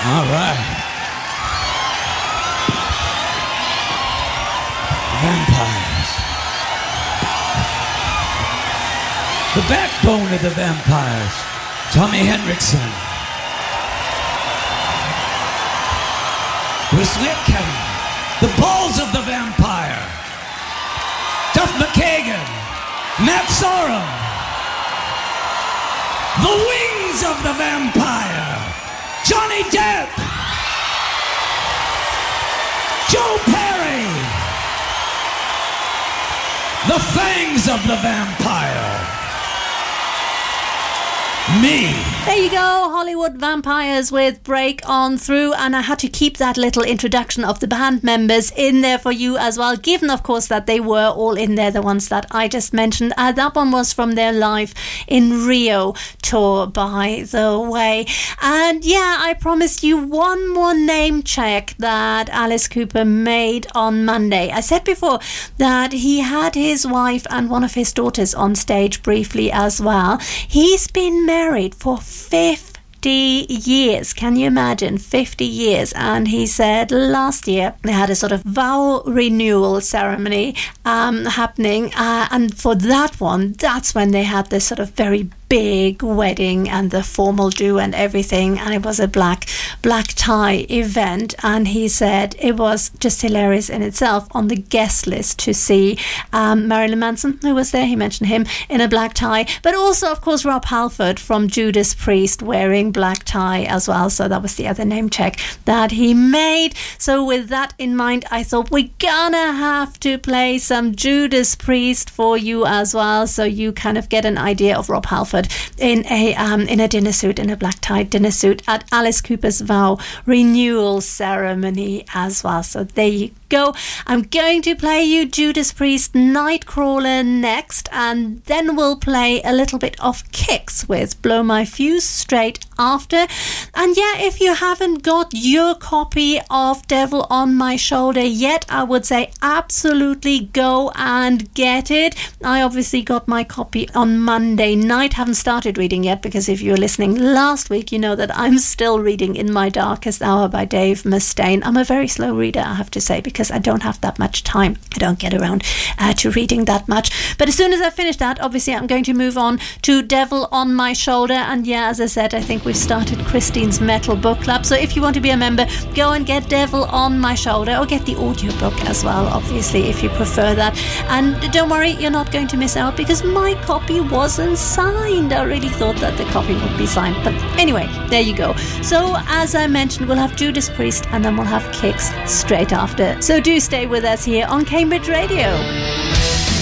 All right. Vampires. The backbone of the vampires. Tommy Henriksen. Bruce Whitcomb. The balls of the vampire. Duff McKagan. Matt Sorum. The wings of the vampire. Johnny Depp. Joe Perry. The fangs of the vampire. Me. There you go, Hollywood Vampires with Break On Through, and I had to keep that little introduction of the band members in there for you as well, given of course that they were all in there, the ones that I just mentioned. That one was from their Live in Rio tour, by the way. And yeah, I promised you one more name check that Alice Cooper made on Monday. I said before that he had his wife and one of his daughters on stage briefly as well. He's been married for 50 years. Can you imagine? 50 years. And he said last year they had a sort of vow renewal ceremony happening. And for that one, that's when they had this sort of very big wedding and the formal do and everything, and it was a black tie event. And he said it was just hilarious in itself on the guest list to see Marilyn Manson, who was there. He mentioned him in a black tie, but also of course Rob Halford from Judas Priest wearing black tie as well. So that was the other name check that he made. So with that in mind, I thought we're gonna have to play some Judas Priest for you as well, so you kind of get an idea of Rob Halford in a dinner suit, in a black tie dinner suit at Alice Cooper's vow renewal ceremony as well. So there you go. I'm going to play you Judas Priest Nightcrawler next, and then we'll play a little bit of Kicks with Blow My Fuse straight after. And yeah, if you haven't got your copy of Devil on My Shoulder yet, I would say absolutely go and get it. I obviously got my copy on Monday night. Haven't started reading yet, because if you were listening last week, you know that I'm still reading In My Darkest Hour by Dave Mustaine. I'm a very slow reader, I have to say, because I don't have that much time. I don't get around to reading that much. But as soon as I finish that, obviously I'm going to move on to Devil on My Shoulder. And yeah, as I said, I think we've started Christine's Metal Book Club. So if you want to be a member, go and get Devil on My Shoulder, or get the audiobook as well, obviously, if you prefer that. And don't worry, you're not going to miss out, because my copy wasn't signed. I really thought that the copy would be signed. But anyway, there you go. So as I mentioned, we'll have Judas Priest and then we'll have Kicks straight after. So do stay with us here on Cambridge Radio.